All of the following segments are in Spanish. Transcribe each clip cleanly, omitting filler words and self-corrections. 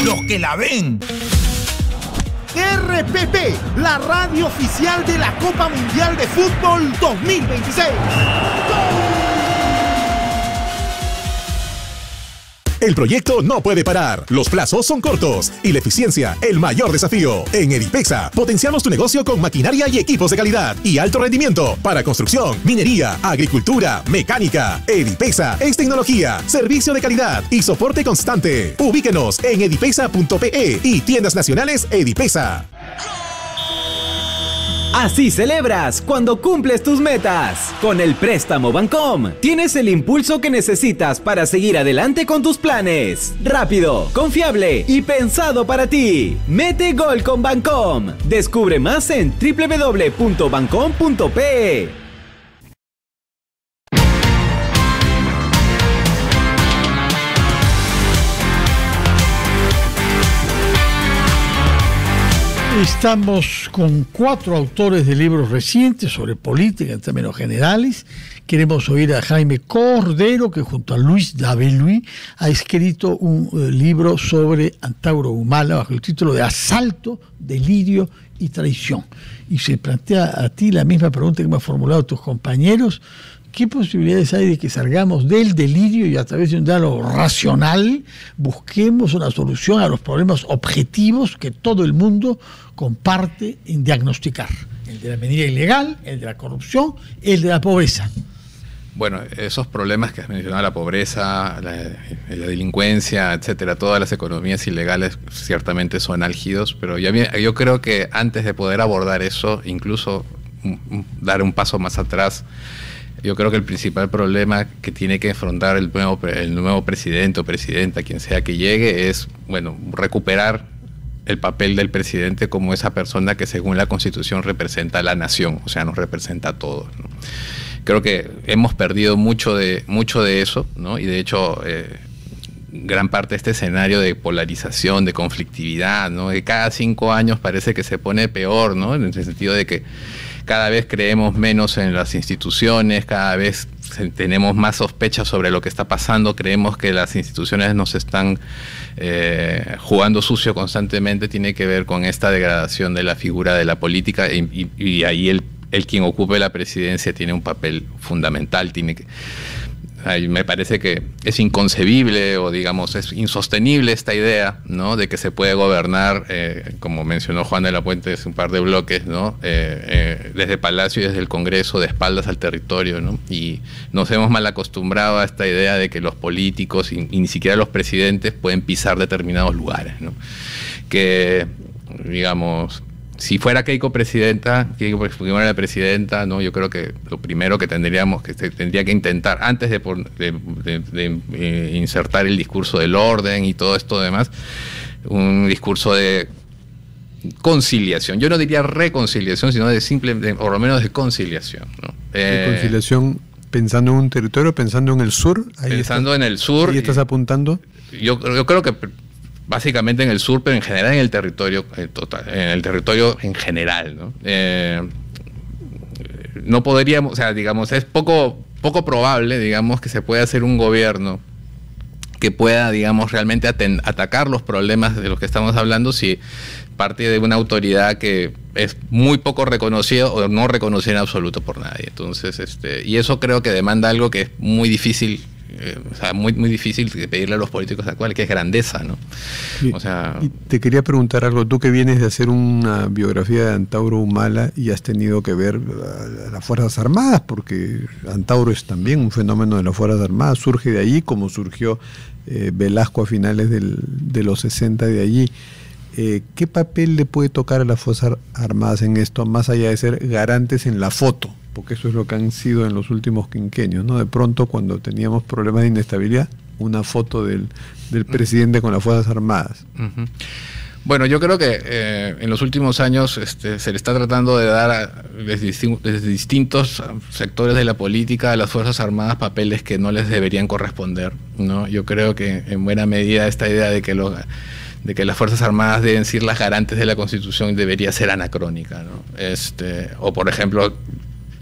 los que la ven. RPP, la radio oficial de la Copa Mundial de Fútbol 2026. El proyecto no puede parar, los plazos son cortos y la eficiencia el mayor desafío. En Edipexa potenciamos tu negocio con maquinaria y equipos de calidad y alto rendimiento para construcción, minería, agricultura, mecánica. Edipexa es tecnología, servicio de calidad y soporte constante. Ubíquenos en edipexa.pe y tiendas nacionales Edipexa. Así celebras cuando cumples tus metas. Con el préstamo Bancom, tienes el impulso que necesitas para seguir adelante con tus planes. Rápido, confiable y pensado para ti. Mete gol con Bancom. Descubre más en www.bancom.pe. Estamos con 4 autores de libros recientes sobre política en términos generales. Queremos oír a Jaime Cordero, que junto a Luis Daveluy ha escrito un libro sobre Antauro Humala bajo el título de Asalto, Delirio y Traición. Y se plantea a ti la misma pregunta que me han formulado tus compañeros. ¿Qué posibilidades hay de que salgamos del delirio y a través de un diálogo racional busquemos una solución a los problemas objetivos que todo el mundo comparte en diagnosticar? El de la minería ilegal, el de la corrupción, el de la pobreza. Bueno, esos problemas que has mencionado, la pobreza, la delincuencia, etcétera, todas las economías ilegales ciertamente son álgidos, pero yo creo que antes de poder abordar eso, incluso dar un paso más atrás, yo creo que el principal problema que tiene que afrontar el nuevo presidente o presidenta, quien sea que llegue, es, bueno, recuperar el papel del presidente como esa persona que según la Constitución representa a la nación, o sea, nos representa a todos, ¿no? Creo que hemos perdido mucho de eso, ¿no? Y de hecho, gran parte de este escenario de polarización, de conflictividad, ¿no? Que cada 5 años parece que se pone peor, ¿no? En el sentido de que cada vez creemos menos en las instituciones, cada vez tenemos más sospechas sobre lo que está pasando, creemos que las instituciones nos están jugando sucio constantemente. Tiene que ver con esta degradación de la figura de la política y ahí el quien ocupe la presidencia tiene un papel fundamental. Me parece que es inconcebible o digamos es insostenible esta idea, ¿no? De que se puede gobernar, como mencionó Juan de la Puente hace un par de bloques, ¿no? Desde Palacio y desde el Congreso, de espaldas al territorio, ¿no? Y nos hemos mal acostumbrado a esta idea de que los políticos y ni siquiera los presidentes pueden pisar determinados lugares, ¿no? Que, digamos, si fuera Keiko fuera la presidenta, ¿no? Yo creo que lo primero que tendría que intentar, antes de insertar el discurso del orden y todo esto demás, un discurso de conciliación. Yo no diría reconciliación, sino por lo menos de conciliación, ¿no? De conciliación pensando en un territorio, pensando en el sur. En el sur. ¿Ahí estás apuntando? Yo creo que básicamente en el sur, pero en general en el territorio en general, ¿no? No podríamos, o sea, digamos, es poco probable, digamos, que se pueda hacer un gobierno que pueda, digamos, realmente atacar los problemas de los que estamos hablando si parte de una autoridad que es muy poco reconocida o no reconocida en absoluto por nadie. Entonces, y eso creo que demanda algo que es muy difícil, muy difícil de pedirle a los políticos actuales, que es grandeza, ¿no? Sí. O sea, y te quería preguntar algo, tú que vienes de hacer una biografía de Antauro Humala y has tenido que ver a las Fuerzas Armadas, porque Antauro es también un fenómeno de las Fuerzas Armadas, surge de allí, como surgió Velasco a finales de los 60 de allí. ¿Qué papel le puede tocar a las Fuerzas Armadas en esto, más allá de ser garantes en la foto? Porque eso es lo que han sido en los últimos quinquenios, ¿no? De pronto, cuando teníamos problemas de inestabilidad, una foto del presidente con las Fuerzas Armadas. Uh-huh. Bueno, yo creo que en los últimos años se le está tratando de dar desde distintos sectores de la política a las Fuerzas Armadas papeles que no les deberían corresponder, ¿no? Yo creo que en buena medida esta idea de que las Fuerzas Armadas deben ser las garantes de la Constitución debería ser anacrónica, ¿no? O por ejemplo,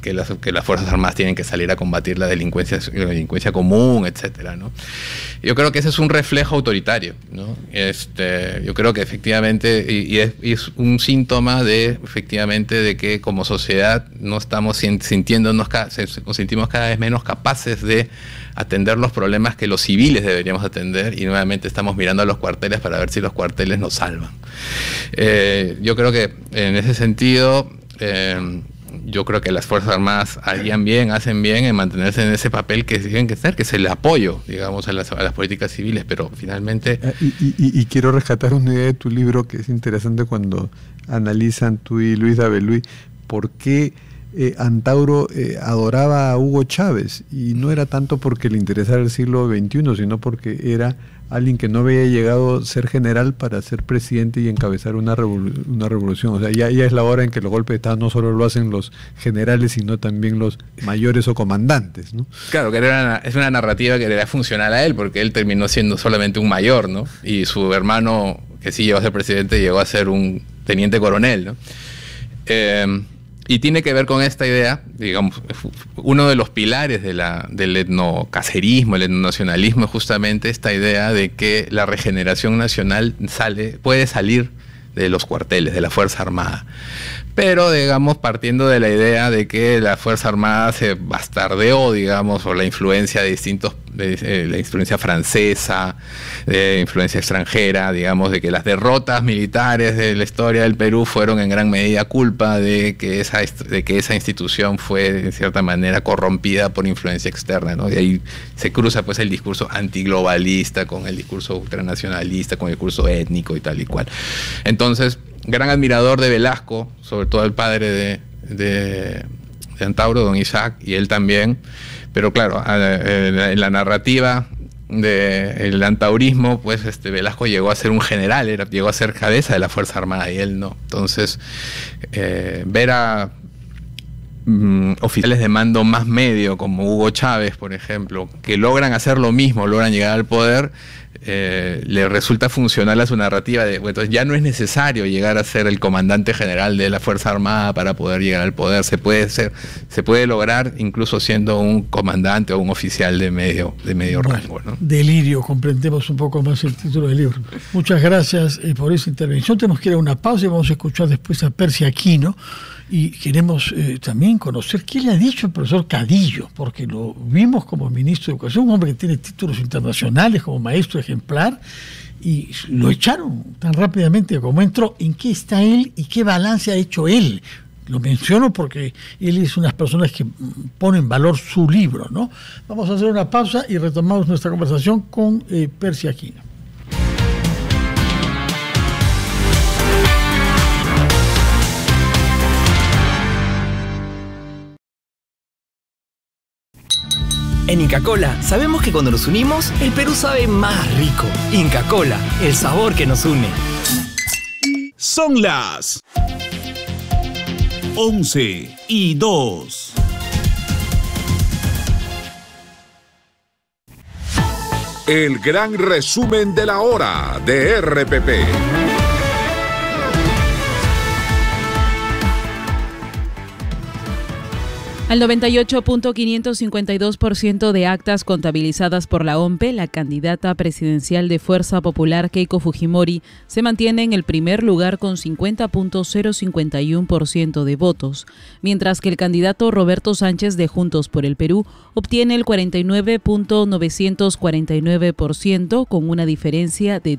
que las Fuerzas Armadas tienen que salir a combatir la delincuencia común, etcétera, ¿no? Yo creo que ese es un reflejo autoritario, ¿no? Yo creo que efectivamente, y es un síntoma efectivamente de que como sociedad no estamos nos sentimos cada vez menos capaces de atender los problemas que los civiles deberíamos atender, y nuevamente estamos mirando a los cuarteles para ver si los cuarteles nos salvan. Yo creo que en ese sentido, yo creo que las Fuerzas Armadas hacen bien en mantenerse en ese papel que tienen que ser, que es el apoyo, digamos, a las políticas civiles, pero finalmente... Y quiero rescatar una idea de tu libro que es interesante cuando analizan tú y Luis Daveluy por qué Antauro adoraba a Hugo Chávez, y no era tanto porque le interesara el siglo XXI, sino porque era alguien que no había llegado a ser general para ser presidente y encabezar una revolución. O sea, ya es la hora en que los golpes de Estado no solo lo hacen los generales, sino también los mayores o comandantes, ¿no? Claro, que es una narrativa que era funcional a él, porque él terminó siendo solamente un mayor, ¿no? Y su hermano, que sí llegó a ser presidente, llegó a ser un teniente coronel, ¿no? Y tiene que ver con esta idea, digamos, uno de los pilares del etnocacerismo, el etnonacionalismo, es justamente esta idea de que la regeneración nacional puede salir de los cuarteles, de la Fuerza Armada. Pero, digamos, partiendo de la idea de que la Fuerza Armada se bastardeó, digamos, por la influencia de la influencia francesa, de influencia extranjera, digamos, de que las derrotas militares de la historia del Perú fueron en gran medida culpa de que esa institución fue, en cierta manera, corrompida por influencia externa, ¿no? Y ahí se cruza, pues, el discurso antiglobalista con el discurso ultranacionalista, con el discurso étnico y tal y cual. Entonces, gran admirador de Velasco, sobre todo el padre de Antauro, don Isaac, y él también, pero claro, en la narrativa del antaurismo, pues Velasco llegó a ser un general, llegó a ser cabeza de la Fuerza Armada, y él no. Entonces, ver a oficiales de mando más medio, como Hugo Chávez, por ejemplo, que logran hacer lo mismo, logran llegar al poder, le resulta funcional a su narrativa de, bueno, entonces ya no es necesario llegar a ser el comandante general de la Fuerza Armada para poder llegar al poder, se puede lograr incluso siendo un comandante o un oficial de medio rango, ¿no? Delirio, comprendemos un poco más el título del libro. Muchas gracias por esa intervención. Tenemos que ir a una pausa y vamos a escuchar después a Percy Aquino, y queremos también conocer qué le ha dicho el profesor Cadillo, porque lo vimos como ministro de Educación, un hombre que tiene títulos internacionales como maestro ejemplar, y lo echaron tan rápidamente como entró. ¿En qué está él y qué balance ha hecho él? Lo menciono porque él es unas personas que ponen en valor su libro, ¿no? Vamos a hacer una pausa y retomamos nuestra conversación con Percy Aquino. En Inca Kola sabemos que cuando nos unimos, el Perú sabe más rico. Inca Kola, el sabor que nos une. Son las 11:02. El gran resumen de la hora de RPP. Al 98.552% de actas contabilizadas por la OMPE, la candidata presidencial de Fuerza Popular Keiko Fujimori se mantiene en el primer lugar con 50.051% de votos, mientras que el candidato Roberto Sánchez de Juntos por el Perú obtiene el 49.949% con una diferencia de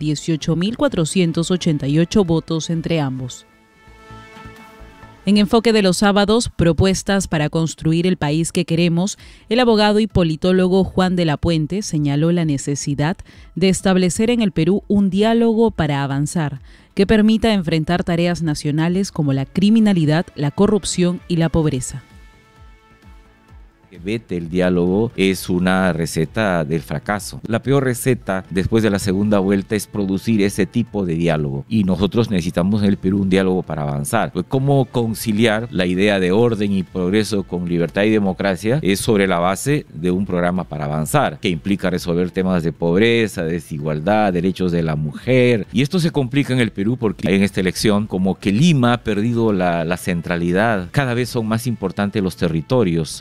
18.488 votos entre ambos. En Enfoque de los Sábados, propuestas para construir el país que queremos, el abogado y politólogo Juan de la Puente señaló la necesidad de establecer en el Perú un diálogo para avanzar, que permita enfrentar tareas nacionales como la criminalidad, la corrupción y la pobreza. Que vete el diálogo es una receta del fracaso. La peor receta después de la segunda vuelta es producir ese tipo de diálogo. Y nosotros necesitamos en el Perú un diálogo para avanzar. Pues ¿cómo conciliar la idea de orden y progreso con libertad y democracia? Es sobre la base de un programa para avanzar, que implica resolver temas de pobreza, desigualdad, derechos de la mujer. Y esto se complica en el Perú porque en esta elección como que Lima ha perdido la centralidad. Cada vez son más importantes los territorios.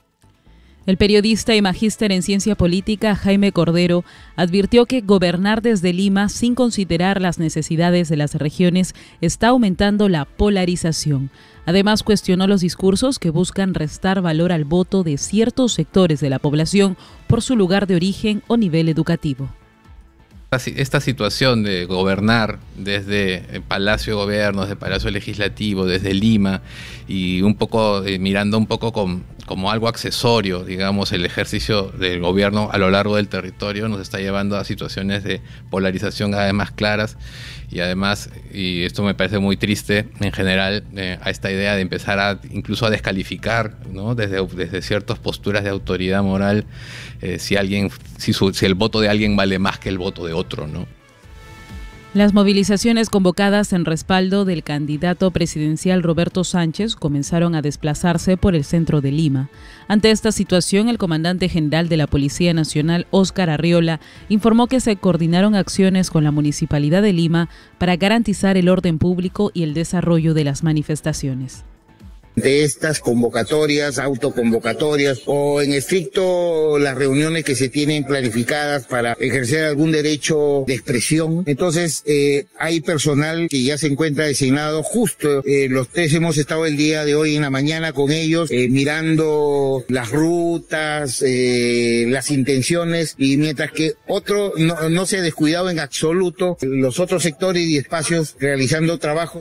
El periodista y magíster en ciencia política Jaime Cordero advirtió que gobernar desde Lima sin considerar las necesidades de las regiones está aumentando la polarización. Además, cuestionó los discursos que buscan restar valor al voto de ciertos sectores de la población por su lugar de origen o nivel educativo. Esta situación de gobernar desde el Palacio de Gobierno, desde el Palacio Legislativo, desde Lima, y un poco mirando un poco como algo accesorio, digamos, el ejercicio del gobierno a lo largo del territorio, nos está llevando a situaciones de polarización cada vez más claras, y además, y esto me parece muy triste en general, a esta idea de empezar incluso a descalificar, ¿no? desde ciertas posturas de autoridad moral, si el voto de alguien vale más que el voto de otro, ¿no? Las movilizaciones convocadas en respaldo del candidato presidencial Roberto Sánchez comenzaron a desplazarse por el centro de Lima. Ante esta situación, el comandante general de la Policía Nacional, Óscar Arriola, informó que se coordinaron acciones con la Municipalidad de Lima para garantizar el orden público y el desarrollo de las manifestaciones. De estas convocatorias, autoconvocatorias o en estricto las reuniones que se tienen planificadas para ejercer algún derecho de expresión. Entonces hay personal que ya se encuentra designado justo. Los tres hemos estado el día de hoy en la mañana con ellos mirando las rutas, las intenciones, y mientras que otro no se ha descuidado en absoluto los otros sectores y espacios realizando trabajos.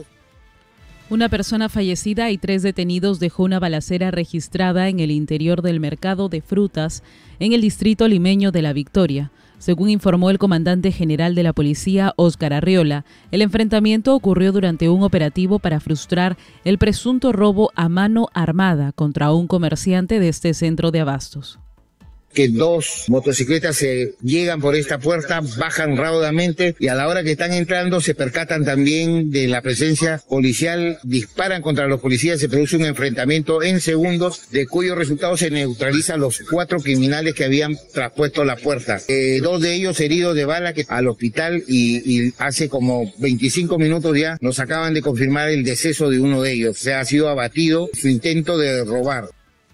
Una persona fallecida y 3 detenidos dejó una balacera registrada en el interior del mercado de frutas en el distrito limeño de La Victoria. Según informó el comandante general de la policía, Óscar Arriola, el enfrentamiento ocurrió durante un operativo para frustrar el presunto robo a mano armada contra un comerciante de este centro de abastos. Que 2 motocicletas se llegan por esta puerta, bajan raudamente y a la hora que están entrando se percatan también de la presencia policial, disparan contra los policías, se produce un enfrentamiento en segundos, de cuyo resultado se neutralizan los 4 criminales que habían traspuesto la puerta. 2 de ellos heridos de bala que al hospital y hace como 25 minutos ya nos acaban de confirmar el deceso de uno de ellos. Se ha sido abatido su intento de robar.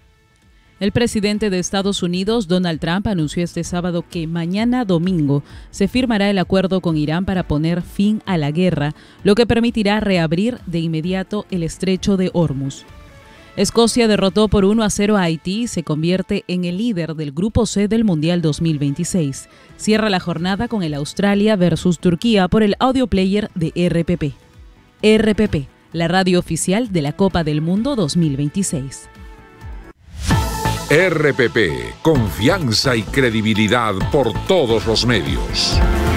El presidente de Estados Unidos, Donald Trump, anunció este sábado que mañana domingo se firmará el acuerdo con Irán para poner fin a la guerra, lo que permitirá reabrir de inmediato el estrecho de Hormuz. Escocia derrotó por 1-0 a Haití y se convierte en el líder del Grupo C del Mundial 2026. Cierra la jornada con el Australia versus Turquía por el audio player de RPP. RPP, la radio oficial de la Copa del Mundo 2026. RPP, confianza y credibilidad por todos los medios.